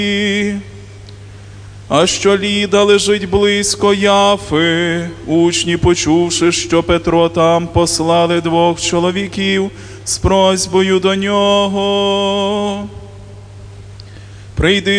А що Ліда лежить близько Яфи, учні, почувши, що Петро там, послали 2 чоловіків з просьбою до нього: «Прийди